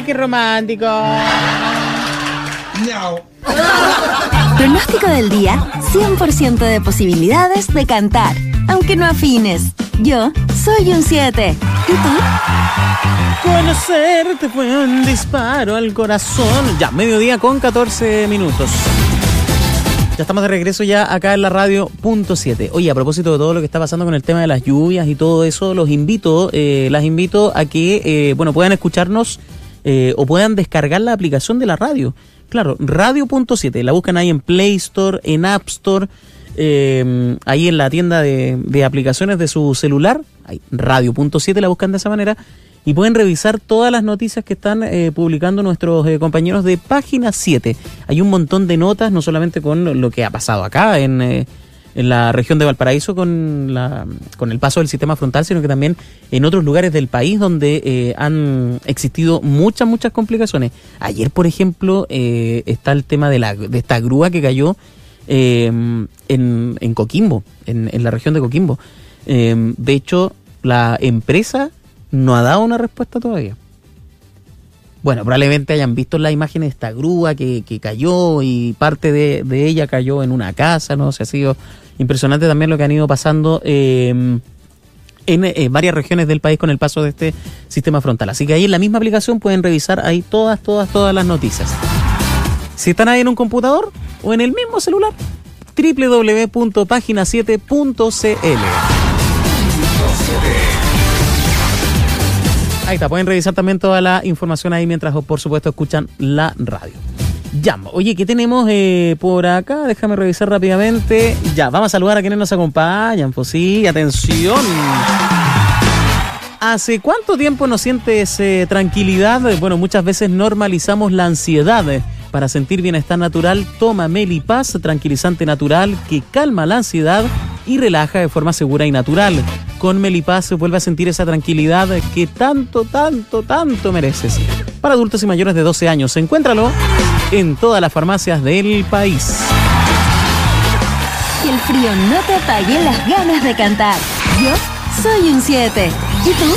qué romántico. No. Pronóstico del día, 100% de posibilidades de cantar, aunque no afines. Yo soy un 7. ¿Y tú? Conocerte fue un disparo al corazón. Ya, mediodía con 14 minutos. Ya estamos de regreso ya acá en la radio .7. Oye, a propósito de todo lo que está pasando con el tema de las lluvias y todo eso, las invito a que puedan escucharnos o puedan descargar la aplicación de la radio. Claro, radio .7, la buscan ahí en Play Store, en App Store, ahí en la tienda de aplicaciones de su celular, ahí, radio .7 la buscan de esa manera, y pueden revisar todas las noticias que están publicando nuestros compañeros de Página 7. Hay un montón de notas, no solamente con lo que ha pasado acá en la región de Valparaíso con el paso del sistema frontal, sino que también en otros lugares del país donde han existido muchas complicaciones. Ayer, por ejemplo, está el tema de esta grúa que cayó en Coquimbo, en la región de Coquimbo. De hecho, la empresa no ha dado una respuesta todavía. Bueno, probablemente hayan visto las imágenes de esta grúa que cayó y parte de ella cayó en una casa, ¿no? O sea, ha sido impresionante también lo que han ido pasando en varias regiones del país con el paso de este sistema frontal. Así que ahí en la misma aplicación pueden revisar ahí todas las noticias. Si están ahí en un computador o en el mismo celular, www.pagina7.cl. Ahí está, pueden revisar también toda la información ahí mientras, por supuesto, escuchan la radio. Ya, oye, ¿qué tenemos por acá? Déjame revisar rápidamente. Ya, vamos a saludar a quienes nos acompañan. Pues sí, atención. ¿Hace cuánto tiempo no sientes tranquilidad? Bueno, muchas veces normalizamos la ansiedad. Para sentir bienestar natural, toma Melipaz, tranquilizante natural que calma la ansiedad y relaja de forma segura y natural. Con Melipaz vuelve a sentir esa tranquilidad que tanto mereces. Para adultos y mayores de 12 años, encuéntralo en todas las farmacias del país. Que el frío no te apague las ganas de cantar. Yo soy un 7. ¿Y tú?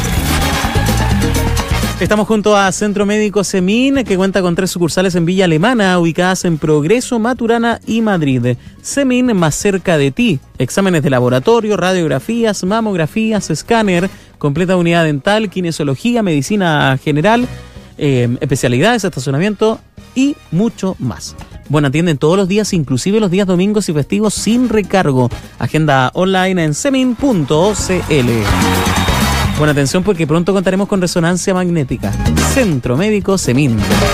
Estamos junto a Centro Médico Semin, que cuenta con 3 sucursales en Villa Alemana, ubicadas en Progreso, Maturana y Madrid. Semin, más cerca de ti. Exámenes de laboratorio, radiografías, mamografías, escáner, completa unidad dental, kinesiología, medicina general, especialidades, estacionamiento y mucho más. Bueno, atienden todos los días, inclusive los días domingos y festivos sin recargo. Agenda online en semin.cl. Buena atención porque pronto contaremos con resonancia magnética. Centro Médico Semin.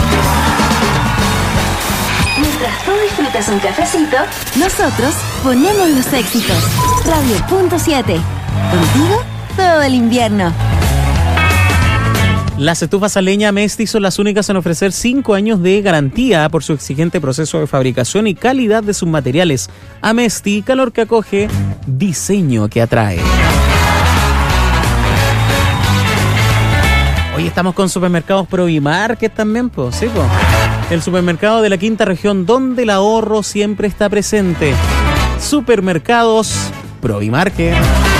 Mientras tú disfrutas un cafecito, nosotros ponemos los éxitos. Radio.7. Contigo todo el invierno. Las estufas a leña Mesti son las únicas en ofrecer 5 años de garantía por su exigente proceso de fabricación y calidad de sus materiales. Amesti, calor que acoge, diseño que atrae. Hoy estamos con Supermercados Provimarket también, pues, sí, pues. El supermercado de la quinta región donde el ahorro siempre está presente. Supermercados Provimarket.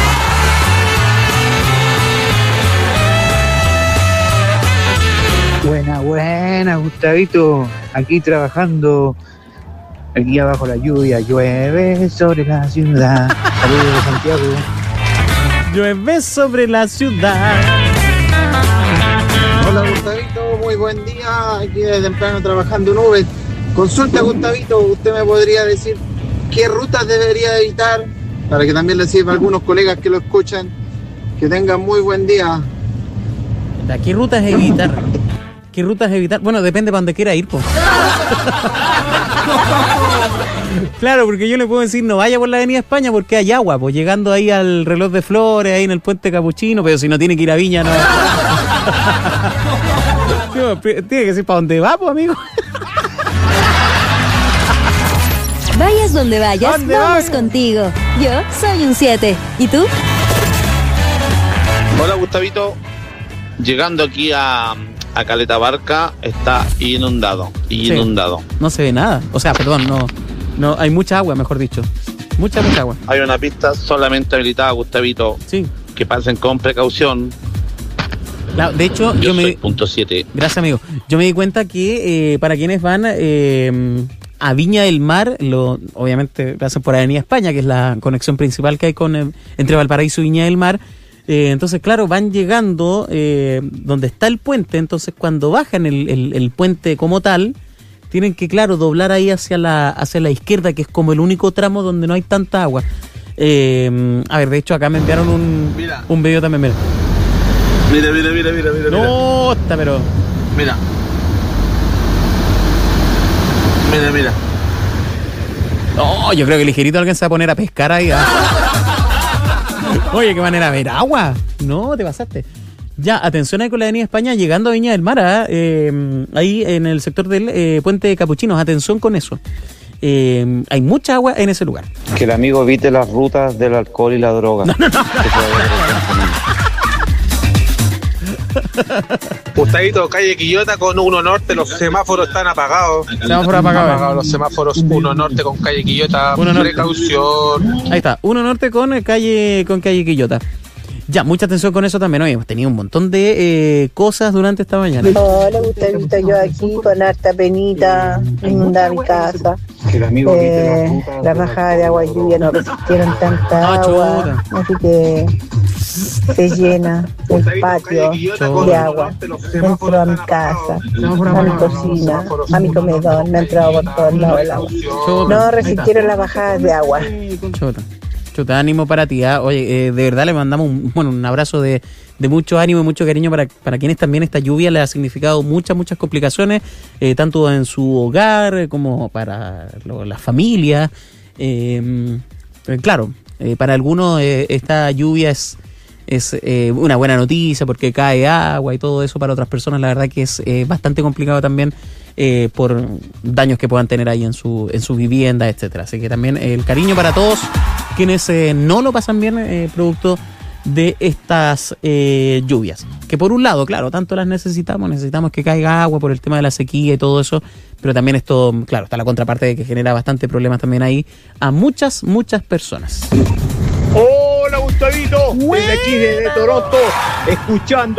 Buena, Gustavito. Aquí trabajando. Aquí abajo la lluvia. Llueve sobre la ciudad. Saludos de Santiago. Llueve sobre la ciudad. Hola Gustavito, muy buen día, aquí de temprano trabajando en Uber. Consulta Gustavito, usted me podría decir qué rutas debería evitar para que también le sirva a algunos colegas que lo escuchan. Que tengan muy buen día. ¿Qué rutas evitar? ¿Qué rutas evitar? Bueno, depende para donde quiera ir, pues. Claro, porque yo le puedo decir no vaya por la Avenida España porque hay agua, pues llegando ahí al Reloj de Flores, ahí en el Puente Capuchino, pero si no tiene que ir a Viña, no. Tiene que ser para donde va, pues, amigo. Vayas donde vayas, vamos contigo. Yo soy un 7. ¿Y tú? Hola Gustavito, llegando aquí a Caleta Barca está inundado. Sí, no se ve nada, o sea, perdón, no hay mucha agua, mejor dicho, mucha agua. Hay una pista solamente habilitada, Gustavito, sí, que pasen con precaución. Claro, de hecho, Yo soy punto 7. Gracias, amigo. Yo me di cuenta que para quienes van a Viña del Mar, obviamente pasan por Avenida España, que es la conexión principal que hay entre Valparaíso y Viña del Mar. Entonces, claro, van llegando donde está el puente. Entonces, cuando bajan el puente como tal, tienen que, claro, doblar ahí hacia la izquierda, que es como el único tramo donde no hay tanta agua. A ver, de hecho, acá me enviaron un video también, mira. Mira. No, está, pero... Mira. No, yo creo que ligerito alguien se va a poner a pescar ahí. Oye, qué manera de ver agua. No, te pasaste. Ya, atención ahí con la Avenida España, llegando a Viña del Mar, ahí en el sector del Puente de Capuchinos. Atención con eso. Hay mucha agua en ese lugar. Que el amigo evite las rutas del alcohol y la droga. No. Gustavito, calle Quillota con 1 Norte, los semáforos están apagados. Semáforo apagado. Los semáforos 1 Norte con calle Quillota, 1 Norte. Precaución. Ahí está, 1 Norte con calle Quillota. Ya, mucha atención con eso también. Hoy hemos tenido un montón de cosas durante esta mañana. Hola, Gustavito, yo aquí con harta penita, inundada mi casa. La bajada de agua y lluvia no resistieron tanta agua, así que se llena el patio de agua dentro de mi casa, a mi cocina, a mi comedor, me ha entrado por todos lados el agua. No resistieron las bajadas de agua. Chuta, ánimo para ti. Oye, de verdad le mandamos un abrazo de mucho ánimo y mucho cariño para quienes también esta lluvia le ha significado muchas complicaciones, tanto en su hogar como para las familias. Claro, para algunos esta lluvia es una buena noticia porque cae agua y todo eso. Para otras personas la verdad que es bastante complicado también por daños que puedan tener ahí en su vivienda, etcétera. Así que también el cariño para todos quienes no lo pasan bien producto de estas lluvias, que por un lado, claro, tanto las necesitamos que caiga agua por el tema de la sequía y todo eso, pero también esto, claro, está la contraparte de que genera bastante problemas también ahí a muchas personas. Hola, Gustavito, desde aquí, desde Toronto, escuchando